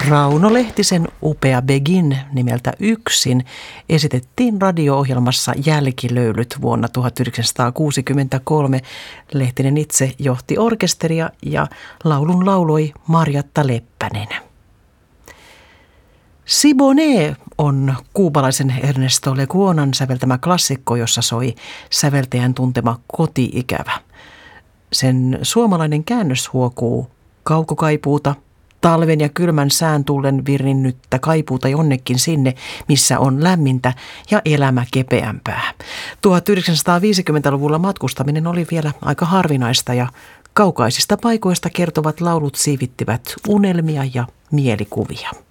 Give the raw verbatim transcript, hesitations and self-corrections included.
Rauno Lehtisen upea Begin nimeltä Yksin esitettiin radio-ohjelmassa Jälkilöylyt vuonna tuhatyhdeksänsataakuusikymmentäkolme. Lehtinen itse johti orkesteria ja laulun lauloi Marjatta Leppänen. Siboney on kuubalaisen Ernesto Lecuonan säveltämä klassikko, jossa soi säveltäjän tuntema koti-ikävä. Sen suomalainen käännös huokuu kaukokaipuuta, talven ja kylmän sään tullen virninnyttä kaipuuta jonnekin sinne, missä on lämmintä ja elämä kepeämpää. tuhatyhdeksänsataaviisikymmentäluvulla matkustaminen oli vielä aika harvinaista ja kaukaisista paikoista kertovat laulut siivittivät unelmia ja mielikuvia.